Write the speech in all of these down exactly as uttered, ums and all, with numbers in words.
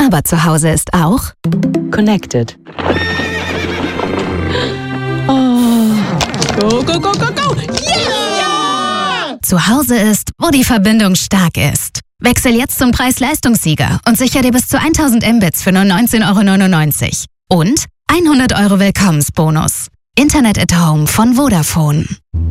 Aber zu Hause ist auch Connected. Oh. Go, go, go, go, go! Yeah! Zu Hause ist, wo die Verbindung stark ist. Wechsel jetzt zum Preis-Leistungssieger und sicher dir bis zu tausend Mbits für nur neunzehn Euro neunundneunzig. Und hundert Euro Willkommensbonus. Internet at Home von Vodafone.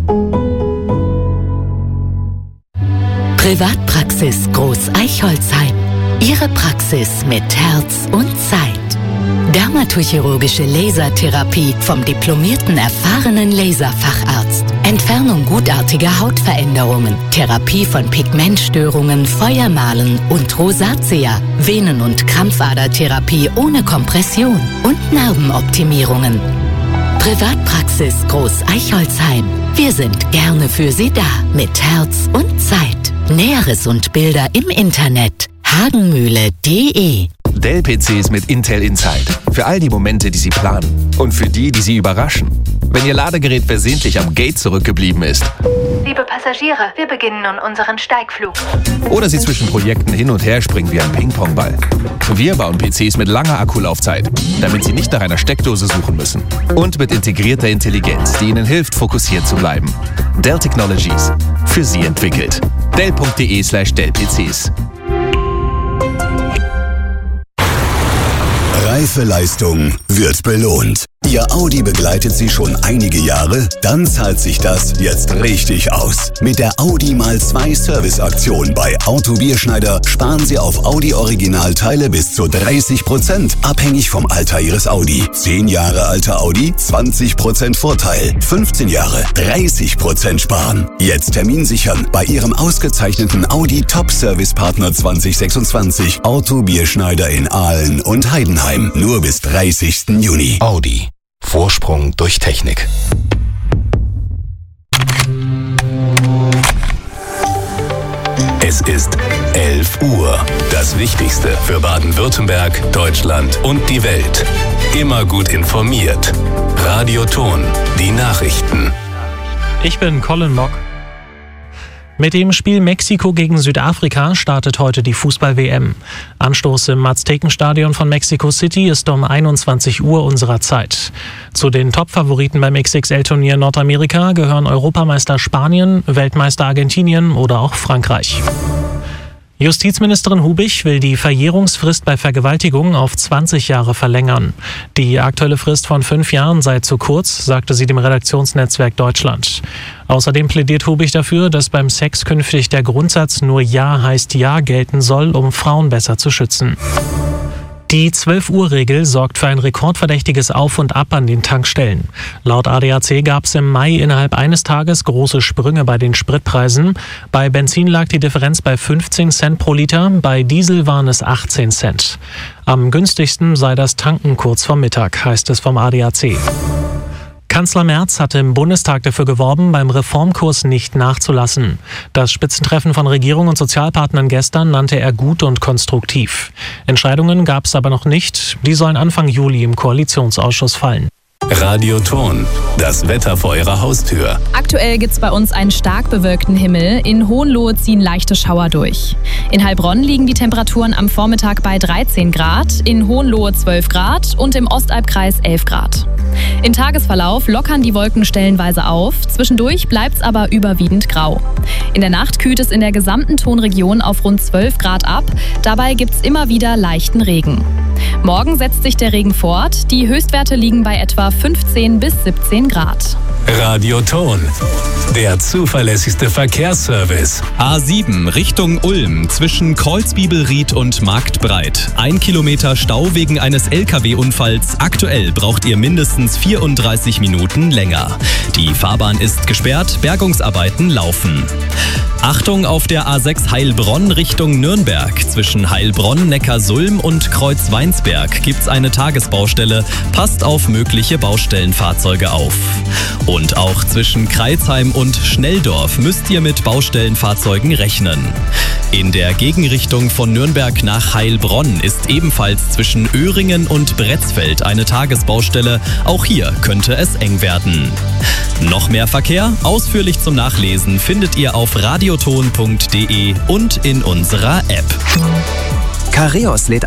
Privatpraxis Groß Eichholzheim. Ihre Praxis mit Herz und Zeit. Dermatochirurgische Lasertherapie vom diplomierten, erfahrenen Laserfacharzt. Entfernung gutartiger Hautveränderungen. Therapie von Pigmentstörungen, Feuermalen und Rosatia. Venen- und Krampfadertherapie ohne Kompression. Und Narbenoptimierungen. Privatpraxis Groß Eichholzheim. Wir sind gerne für Sie da. Mit Herz und Zeit. Näheres und Bilder im Internet. hagenmühle punkt de. Dell-P Cs mit Intel Inside. Für all die Momente, die Sie planen. Und für die, die Sie überraschen. Wenn Ihr Ladegerät versehentlich am Gate zurückgeblieben ist. Liebe Passagiere, wir beginnen nun unseren Steigflug. Oder Sie zwischen Projekten hin und her springen wie ein Ping-Pong-Ball. Wir bauen P Cs mit langer Akkulaufzeit, damit Sie nicht nach einer Steckdose suchen müssen. Und mit integrierter Intelligenz, die Ihnen hilft, fokussiert zu bleiben. Dell Technologies. Für Sie entwickelt. Dell punkt de slash Dell P Cs. Reife Leistung wird belohnt. Ihr Audi begleitet Sie schon einige Jahre? Dann zahlt sich das jetzt richtig aus. Mit der Audi mal zwei Serviceaktion bei Auto Bierschneider sparen Sie auf Audi-Originalteile bis zu dreißig Prozent, abhängig vom Alter Ihres Audi. zehn Jahre alter Audi, zwanzig Prozent Vorteil. fünfzehn Jahre, dreißig Prozent sparen. Jetzt Termin sichern bei Ihrem ausgezeichneten Audi Top Service Partner zwanzig sechsundzwanzig. Auto Bierschneider in Aalen und Heidenheim. Nur bis dreißigsten Juni. Audi. Vorsprung durch Technik. Es ist elf Uhr. Das Wichtigste für Baden-Württemberg, Deutschland und die Welt. Immer gut informiert. Radio Ton, die Nachrichten. Ich bin Colin Mock. Mit dem Spiel Mexiko gegen Südafrika startet heute die Fußball-W M. Anstoß im Aztekenstadion von Mexico City ist um einundzwanzig Uhr unserer Zeit. Zu den Top-Favoriten beim X X L-Turnier Nordamerika gehören Europameister Spanien, Weltmeister Argentinien oder auch Frankreich. Justizministerin Hubich will die Verjährungsfrist bei Vergewaltigung auf zwanzig Jahre verlängern. Die aktuelle Frist von fünf Jahren sei zu kurz, sagte sie dem Redaktionsnetzwerk Deutschland. Außerdem plädiert Hubich dafür, dass beim Sex künftig der Grundsatz nur Ja heißt Ja gelten soll, um Frauen besser zu schützen. Die zwölf-Uhr-Regel sorgt für ein rekordverdächtiges Auf und Ab an den Tankstellen. Laut A D A C gab es im Mai innerhalb eines Tages große Sprünge bei den Spritpreisen. Bei Benzin lag die Differenz bei fünfzehn Cent pro Liter, bei Diesel waren es achtzehn Cent. Am günstigsten sei das Tanken kurz vor Mittag, heißt es vom A D A C. Kanzler Merz hatte im Bundestag dafür geworben, beim Reformkurs nicht nachzulassen. Das Spitzentreffen von Regierung und Sozialpartnern gestern nannte er gut und konstruktiv. Entscheidungen gab es aber noch nicht. Die sollen Anfang Juli im Koalitionsausschuss fallen. Radio Ton, das Wetter vor Ihrer Haustür. Aktuell gibt's bei uns einen stark bewölkten Himmel. In Hohenlohe ziehen leichte Schauer durch. In Heilbronn liegen die Temperaturen am Vormittag bei dreizehn Grad, in Hohenlohe zwölf Grad und im Ostalbkreis elf Grad. Im Tagesverlauf lockern die Wolken stellenweise auf, zwischendurch bleibt's aber überwiegend grau. In der Nacht kühlt es in der gesamten Tonregion auf rund zwölf Grad ab, dabei gibt's immer wieder leichten Regen. Morgen setzt sich der Regen fort, die Höchstwerte liegen bei etwa fünfzehn bis siebzehn Grad. Radio Ton, der zuverlässigste Verkehrsservice. A sieben Richtung Ulm zwischen Kreuzbibelried und Marktbreit. Ein Kilometer Stau wegen eines L K W-Unfalls. Aktuell braucht ihr mindestens vierunddreißig Minuten länger. Die Fahrbahn ist gesperrt, Bergungsarbeiten laufen. Achtung auf der A sechs Heilbronn Richtung Nürnberg. Zwischen Heilbronn, Neckarsulm und Kreuzweinsberg gibt's eine Tagesbaustelle. Passt auf mögliche Baustellenfahrzeuge auf. Und auch zwischen Kreilsheim und Schnelldorf müsst ihr mit Baustellenfahrzeugen rechnen. In der Gegenrichtung von Nürnberg nach Heilbronn ist ebenfalls zwischen Öhringen und Bretzfeld eine Tagesbaustelle. Auch hier könnte es eng werden. Noch mehr Verkehr, ausführlich zum Nachlesen, findet ihr auf radioton punkt de und in unserer App. Careos lädt